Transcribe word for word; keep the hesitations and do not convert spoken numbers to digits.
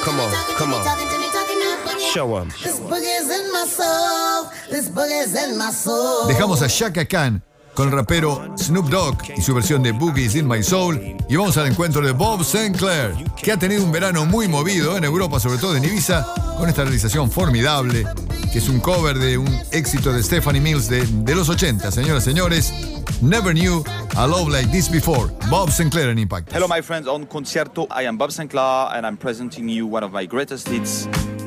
Come on, come on. Show 'em. Dejamos a Chaka Khan con el rapero Snoop Dogg y su versión de Boogie's in My Soul, y vamos al encuentro de Bob Sinclair, que ha tenido un verano muy movido en Europa, sobre todo en Ibiza, con esta realización formidable, que es un cover de un éxito de Stephanie Mills de, de los ochenta. Señoras y señores, Never Knew a Love Like This Before, Bob Sinclair en Impact. Hello my friends, on Concierto, I am Bob Sinclair and I'm presenting you one of my greatest hits,